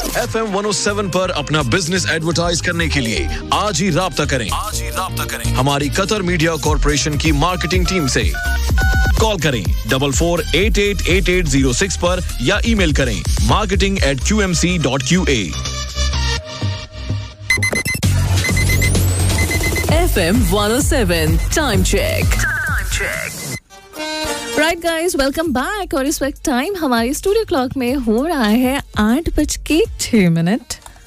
FM 107 पर अपना business advertise करने के लिए आज ही राब्ता करें। हमारी कतर मीडिया कॉर्पोरेशन की मार्केटिंग टीम से कॉल करें 44888806 पर या ईमेल करें marketing@qmc.qa। FM 107 time check. Right guys, welcome back. और इस वक्त टाइम हमारी स्टूडियो क्लॉक में हो रहा है 8:06।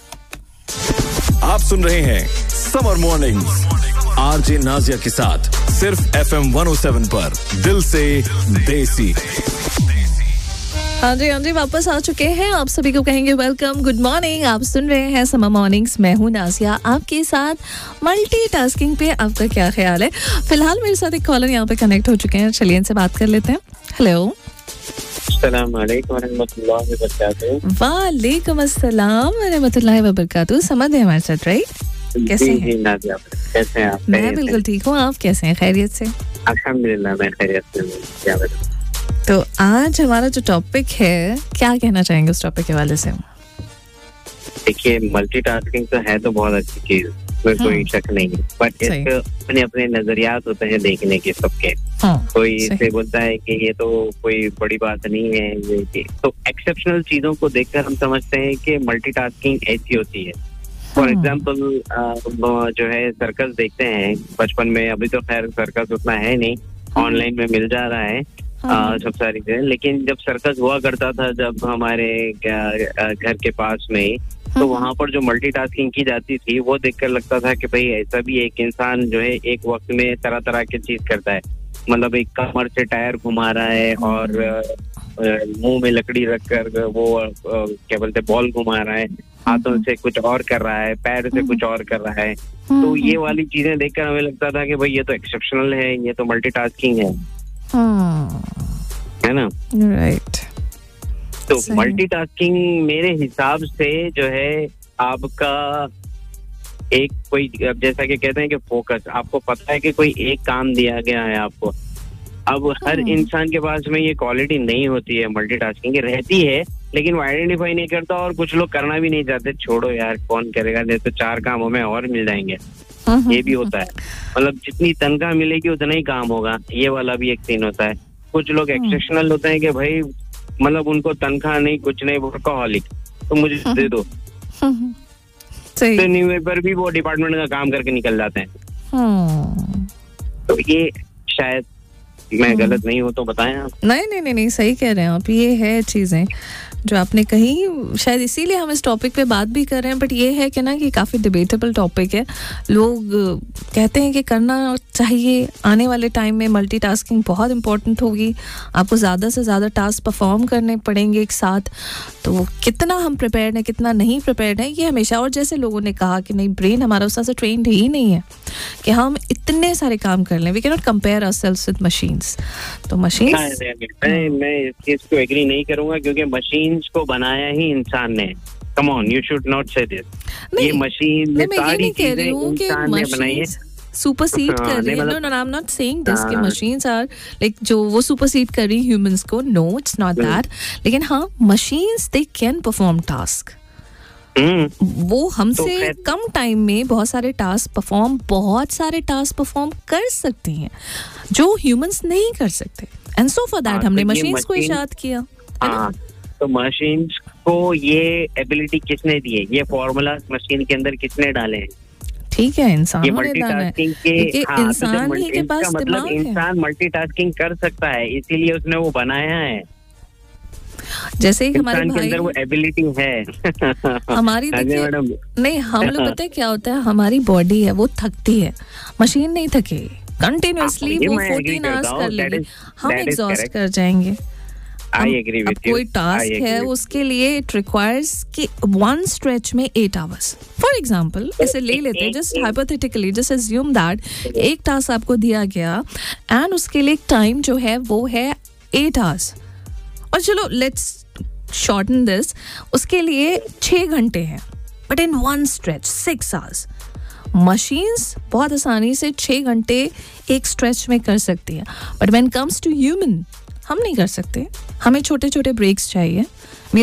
आप सुन रहे हैं समर मॉर्निंग्स आरजे नाजिया के साथ सिर्फ FM 107 पर दिल से देसी। हाँ जी, वापस आ चुके हैं। आप सभी को कहेंगे वेलकम, गुड मॉर्निंग। आप सुन रहे हैं समर मॉर्निंग्स। मैं हूँ नाजिया आपके साथ। मल्टीटास्किंग पे आपका क्या ख्याल है? फिलहाल मेरे साथ एक कॉलर यहाँ पे कनेक्ट हो चुके हैं, चलिए इनसे बात कर लेते हैं। हेलो, अस्सलाम वालेकुम रहमतुल्लाहि व बरकातुहू। वालेकुम अस्सलाम व रहमतुल्लाहि व बरकातुहू। समझ है हमारे साथ, राइट? कैसे हैं? कैसे हैं आप? मैं बिल्कुल ठीक हूँ, आप कैसे हैं? खैरियत से? अल्हम्दुलिल्लाह मैं खैरियत से हूँ। क्या बताऊँ? तो आज हमारा जो टॉपिक है, क्या कहना चाहेंगे उस टॉपिक के हवाले से? देखिए, मल्टीटास्किंग तो है तो बहुत अच्छी चीज, कोई शक नहीं है, बट इसके अपने अपने नजरियात होते हैं देखने के सबके। कोई इसे बोलता है कि ये तो कोई बड़ी बात नहीं है, ये तो एक्सेप्शनल चीजों को देखकर हम समझते हैं कि मल्टीटास्किंग ऐसी होती है। फॉर एग्जाम्पल जो है सर्कस देखते हैं बचपन में, अभी तो खैर सर्कस उतना है नहीं, ऑनलाइन में मिल जा रहा है सब सारी चीजें। लेकिन जब सर्कस हुआ करता था जब हमारे घर के पास में ही, तो वहां पर जो मल्टीटास्किंग की जाती थी वो देखकर लगता था कि भाई ऐसा भी एक इंसान जो है एक वक्त में तरह तरह की चीज करता है। मतलब एक कमर से टायर घुमा रहा है और मुंह में लकड़ी रखकर वो क्या बोलते बॉल घुमा रहा है, हाथों से कुछ और कर रहा है, पैर से कुछ और कर रहा है। तो ये वाली चीजें देखकर हमें लगता था कि भाई ये तो एक्सेप्शनल है, ये तो मल्टीटास्किंग है ना? राइट। तो मल्टीटास्किंग मेरे हिसाब से जो है आपका एक कोई, जैसा कि कहते हैं कि फोकस, आपको पता है कि कोई एक काम दिया गया है आपको। अब हर इंसान के पास में ये क्वालिटी नहीं होती है, मल्टीटास्किंग रहती है लेकिन वो आइडेंटिफाई नहीं करता, और कुछ लोग करना भी नहीं चाहते। छोड़ो यार, कौन करेगा, जैसे 4 काम हमें और मिल जाएंगे, ये भी होता है। मतलब जितनी तनख्वाह मिलेगी उतना ही काम होगा, ये वाला भी एक सीन होता है। कुछ लोग एक्सेप्शनल होते हैं कि भाई मतलब उनको तनख्वाह नहीं, कुछ नहीं, वर्कहॉलिक, तो मुझे दे दो, तो पर भी वो डिपार्टमेंट का काम करके निकल जाते हैं। तो ये शायद मैं गलत नहीं हूँ तो बताएं आप। नहीं, सही कह रहे हैं आप। ये है चीजें जो आपने कही, शायद इसीलिए हम इस टॉपिक पे बात भी कर रहे हैं। बट ये है कि ना कि काफ़ी डिबेटेबल टॉपिक है। लोग कहते हैं कि करना चाहिए, आने वाले टाइम में मल्टीटास्किंग बहुत इंपॉर्टेंट होगी, आपको ज़्यादा से ज़्यादा टास्क परफॉर्म करने पड़ेंगे एक साथ। तो कितना हम प्रिपेयर्ड हैं, कितना नहीं प्रिपेयर्ड है, ये हमेशा। और जैसे लोगों ने कहा कि नहीं, ब्रेन हमारा उस तरह से ट्रेंड ही नहीं है कि हम इतने सारे काम कर लें। We can not compare ourselves with machines. तो मशीन्स, मैं इस चीज को एग्री नहीं करूंगा, क्योंकि मशीन्स को बनाया ही इंसान ने। Come on, you should not से दिस। ये मशीन ने सारी चीजें इंसान ने बनाई है, सुपरसीड कर रही है। No, I am not saying this कि मशीन्स आर लाइक जो वो सुपरसीड कर रही ह्यूमंस को। No, it's not that. लेकिन हाँ, machines they can perform task. वो हमसे कम टाइम में बहुत सारे टास्क परफॉर्म कर सकती हैं जो ह्यूमंस नहीं कर सकते। एंड सो फॉर दैट हमने मशीन्स को इजाद किया। तो मशीन्स को ये एबिलिटी किसने दी है? ये फॉर्मूला मशीन के अंदर किसने डाले हैं? ठीक है, इंसान मल्टीटास्किंग के इंसान ही के पास मतलब इंसान मल्टीटास्किंग कर सकता है, इसीलिए उसने वो बनाया है। जैसे ही हमारे भाई के अंदर वो एबिलिटी है। हमारी नहीं, हम लोग पता है क्या होता है, हमारी बॉडी है वो थकती है, मशीन नहीं थकेगी। कंटिन्यूअसली वो 14 आवर्स कर लेगी, हम एग्जॉस्ट कर जाएंगे। कोई टास्क है उसके लिए इट रिक्वायर्स कि वन स्ट्रेच में 8 आवर्स। फॉर एग्जाम्पल ऐसे ले लेते हैं, just hypothetically, just assume that एक टास्क आपको दिया गया एंड उसके लिए टाइम जो है वो है 8 आवर्स। और चलो लेट्स शॉर्टन दिस, उसके लिए 6 घंटे हैं, but in one stretch 6 hours. Machines बहुत आसानी से 6 घंटे एक स्ट्रेच में कर सकती है, but when comes to human हम नहीं कर सकते। हमें छोटे छोटे ब्रेक्स चाहिए।